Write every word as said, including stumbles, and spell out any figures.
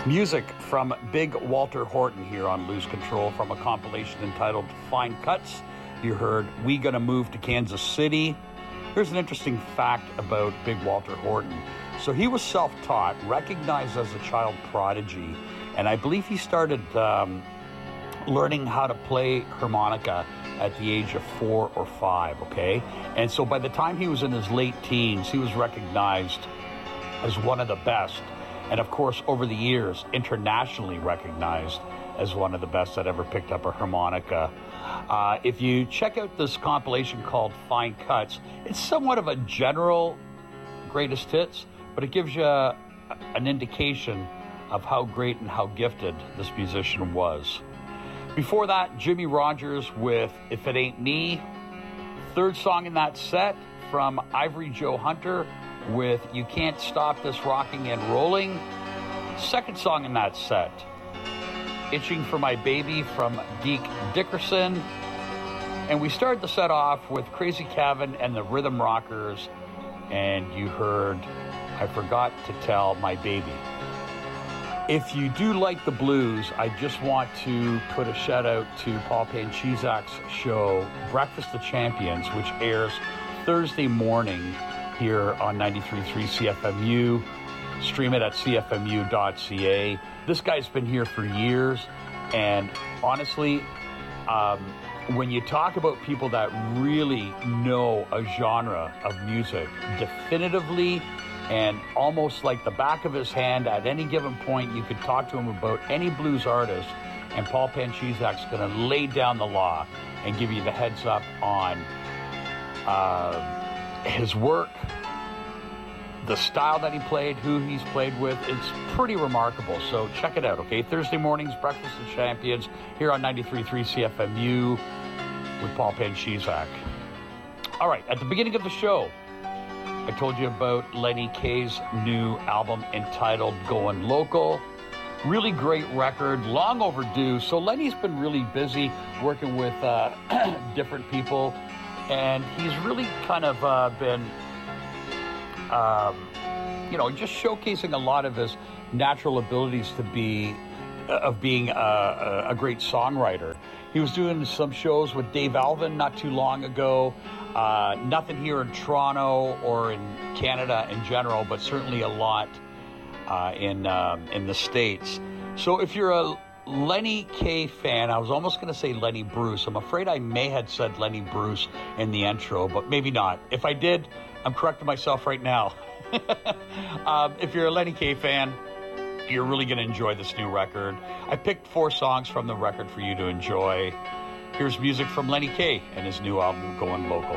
Music from Big Walter Horton here on Lose Control from a compilation entitled Fine Cuts. You heard We Gonna Move to Kansas City. Here's an interesting fact about Big Walter Horton. So he was self-taught, recognized as a child prodigy, and I believe he started um, learning how to play harmonica at the age of four or five, okay? And so by the time he was in his late teens, he was recognized as one of the best. And of course, over the years, internationally recognized as one of the best that ever picked up a harmonica. Uh, if you check out this compilation called Fine Cuts, it's somewhat of a general greatest hits, but it gives you a, an indication of how great and how gifted this musician was. Before that, Jimmie Rodgers with If It Ain't Me. Third song in that set from Ivory Joe Hunter with You Can't Stop This Rocking and Rolling. Second song in that set, Itching for My Baby from Deke Dickerson. And we started the set off with Crazy Kevin and the Rhythm Rockers, and you heard I Forgot to Tell My Baby. If you do like the blues, I just want to put a shout out to Paul Panchizak's show, Breakfast of Champions, which airs Thursday morning here on ninety-three point three C F M U. Stream it at c f m u dot c a. This guy's been here for years, and honestly, um, when you talk about people that really know a genre of music definitively and almost like the back of his hand, at any given point, you could talk to him about any blues artist, and Paul Panchizak's going to lay down the law and give you the heads up on uh, his work, the style that he played, who he's played with. It's pretty remarkable. So check it out, okay? Thursday mornings, Breakfast of Champions, here on ninety-three point three C F M U with Paul Panchizak. All right, at the beginning of the show, I told you about Lenny Kaye's new album entitled Going Local. Really great record, long overdue. So Lenny's been really busy working with uh, different people, and he's really kind of uh, been, um, you know, just showcasing a lot of his natural abilities to be, uh, of being a, a great songwriter. He was doing some shows with Dave Alvin not too long ago. Uh, nothing here in Toronto or in Canada in general, but certainly a lot uh, in um, in the States. So if you're a Lenny Kaye fan, I was almost going to say Lenny Bruce. I'm afraid I may have said Lenny Bruce in the intro, but maybe not. If I did, I'm correcting myself right now. um, if you're a Lenny Kaye fan, you're really going to enjoy this new record. I picked four songs from the record for you to enjoy. Here's music from Lenny Kaye and his new album, Going Local.